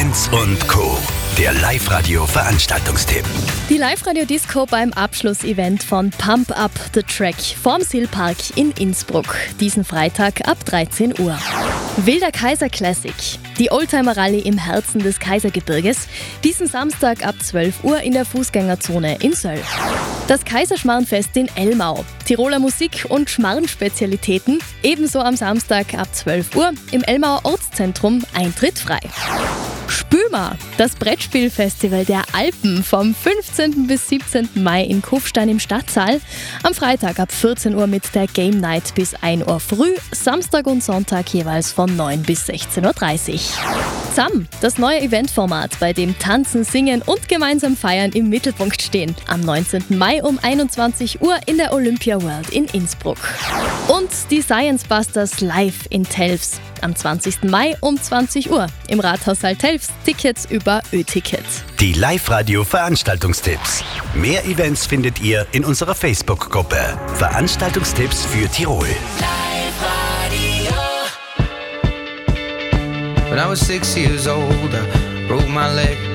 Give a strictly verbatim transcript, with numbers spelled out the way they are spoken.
Benz und Co. Der Live-Radio-Veranstaltungstipp. Die Live-Radio-Disco beim Abschlussevent von Pump Up the Track vorm Silpark in Innsbruck. Diesen Freitag ab dreizehn Uhr. Wilder Kaiser Classic. Die Oldtimer-Rallye im Herzen des Kaisergebirges. Diesen Samstag ab zwölf Uhr in der Fußgängerzone in Söll. Das Kaiserschmarrenfest in Elmau. Tiroler Musik und Schmarrenspezialitäten. Ebenso am Samstag ab zwölf Uhr im Elmauer Ortszentrum. Eintritt frei. Spüma, das Brettspielfestival der Alpen vom fünfzehnten bis siebzehnten Mai in Kufstein im Stadtsaal. Am Freitag ab vierzehn Uhr mit der Game Night bis ein Uhr früh, Samstag und Sonntag jeweils von neun bis sechzehn Uhr dreißig. Z A M, das neue Eventformat, bei dem Tanzen, Singen und gemeinsam Feiern im Mittelpunkt stehen. Am neunzehnten Mai um einundzwanzig Uhr in der Olympia World in Innsbruck. Und die Science Busters live in Telfs. Am zwanzigsten Mai um zwanzig Uhr im Rathaussaal Telfs. Tickets über Ö-Ticket. Die Live-Radio-Veranstaltungstipps. Mehr Events findet ihr in unserer Facebook-Gruppe. Veranstaltungstipps für Tirol. When I was six years old, I broke my leg.